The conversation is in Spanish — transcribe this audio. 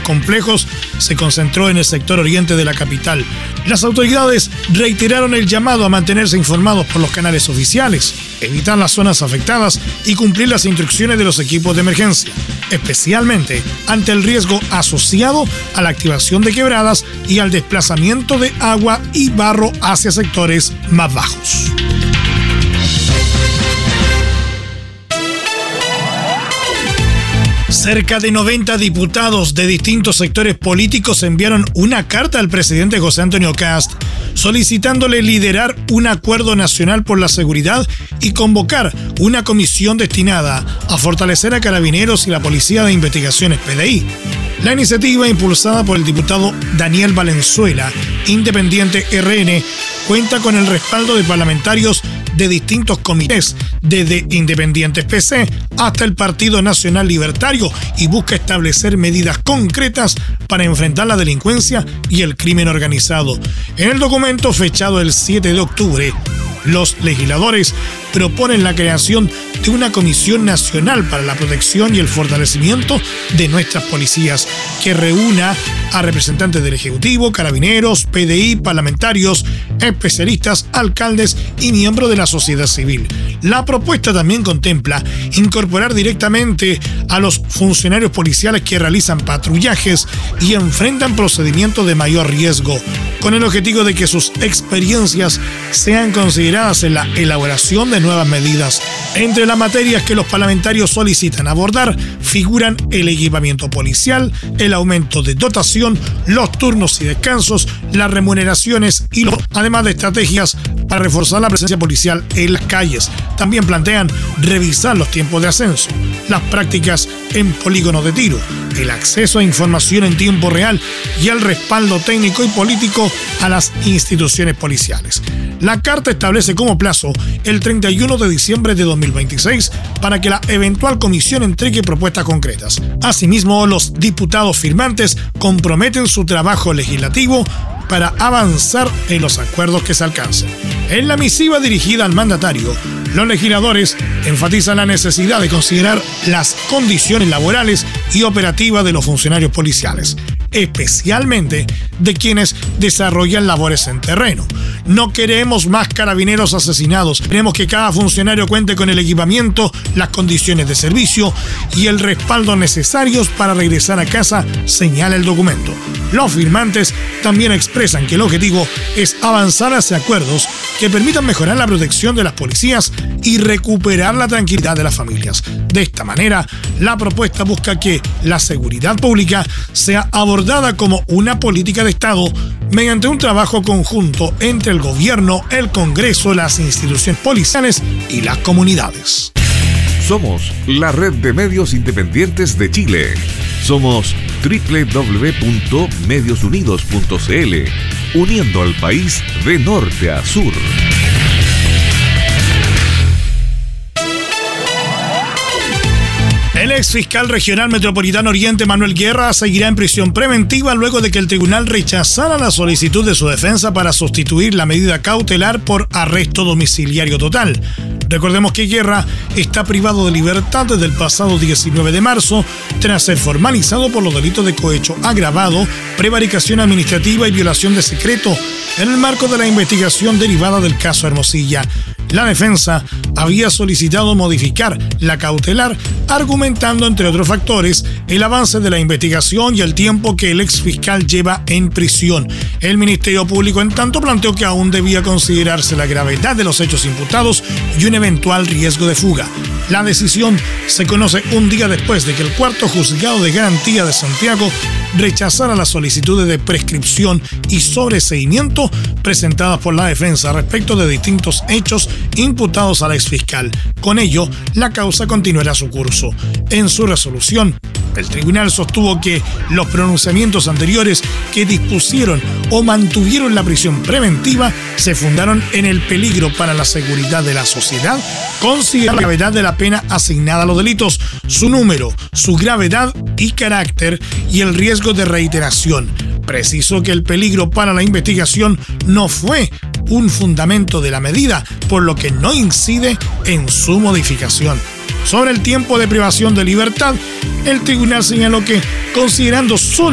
complejos se concentró en el sector oriente de la capital. Las autoridades reiteraron el llamado a mantenerse informados por los canales oficiales, evitar las zonas afectadas y cumplir las instrucciones de los equipos de emergencia, especialmente ante el riesgo asociado a la activación de quebradas y al desplazamiento de agua y barro hacia sectores más bajos. Cerca de 90 diputados de distintos sectores políticos enviaron una carta al presidente José Antonio Kast solicitándole liderar un acuerdo nacional por la seguridad y convocar una comisión destinada a fortalecer a Carabineros y la Policía de Investigaciones PDI. La iniciativa, impulsada por el diputado Daniel Valenzuela, independiente RN, cuenta con el respaldo de parlamentarios de distintos comités, desde Independientes PC hasta el Partido Nacional Libertario, y busca establecer medidas concretas para enfrentar la delincuencia y el crimen organizado. En el documento fechado el 7 de octubre, los legisladores proponen la creación de una Comisión Nacional para la Protección y el Fortalecimiento de nuestras policías, que reúna a representantes del Ejecutivo, Carabineros, PDI, parlamentarios, especialistas, alcaldes y miembros de la sociedad civil. La propuesta también contempla incorporar directamente a los funcionarios policiales que realizan patrullajes y enfrentan procedimientos de mayor riesgo, con el objetivo de que sus experiencias sean consideradas en la elaboración de nuevas medidas. Entre las materias que los parlamentarios solicitan abordar figuran el equipamiento policial, el aumento de dotación, los turnos y descansos, las remuneraciones y además de estrategias para reforzar la presencia policial en las calles. También plantean revisar los tiempos de ascenso, las prácticas en polígonos de tiro, el acceso a información en tiempo real y el respaldo técnico y político a las instituciones policiales. La carta establece como plazo el 31 de diciembre de 2026 para que la eventual comisión entregue propuestas concretas. Asimismo, los diputados firmantes comprometen su trabajo legislativo para avanzar en los acuerdos que se alcancen. En la misiva dirigida al mandatario, los legisladores enfatizan la necesidad de considerar las condiciones laborales y operativas de los funcionarios policiales, especialmente de quienes desarrollan labores en terreno. No queremos más carabineros asesinados. Queremos que cada funcionario cuente con el equipamiento, las condiciones de servicio y el respaldo necesarios para regresar a casa, señala el documento. Los firmantes también expresan que el objetivo es avanzar hacia acuerdos que permitan mejorar la protección de las policías y recuperar la tranquilidad de las familias. De esta manera, la propuesta busca que la seguridad pública sea abordada como una política de Estado mediante un trabajo conjunto entre el gobierno, el Congreso, las instituciones policiales y las comunidades. Somos la red de medios independientes de Chile. Somos www.mediosunidos.cl, uniendo al país de norte a sur. El ex fiscal regional metropolitano Oriente, Manuel Guerra, seguirá en prisión preventiva luego de que el tribunal rechazara la solicitud de su defensa para sustituir la medida cautelar por arresto domiciliario total. Recordemos que Guerra está privado de libertad desde el pasado 19 de marzo tras ser formalizado por los delitos de cohecho agravado, prevaricación administrativa y violación de secreto en el marco de la investigación derivada del caso Hermosilla. La defensa había solicitado modificar la cautelar, argumentando, entre otros factores, el avance de la investigación y el tiempo que el exfiscal lleva en prisión. El Ministerio Público, en tanto, planteó que aún debía considerarse la gravedad de los hechos imputados y un eventual riesgo de fuga. La decisión se conoce un día después de que el cuarto juzgado de garantía de Santiago rechazara las solicitudes de prescripción y sobreseimiento presentadas por la defensa respecto de distintos hechos imputados al exfiscal. Con ello, la causa continuará su curso. En su resolución, el tribunal sostuvo que los pronunciamientos anteriores que dispusieron o mantuvieron la prisión preventiva se fundaron en el peligro para la seguridad de la sociedad, considerando la gravedad de la pena asignada a los delitos, su número, su gravedad y carácter y el riesgo de reiteración. Precisó que el peligro para la investigación no fue un fundamento de la medida, por lo que no incide en su modificación. Sobre el tiempo de privación de libertad, el tribunal señaló que, considerando solo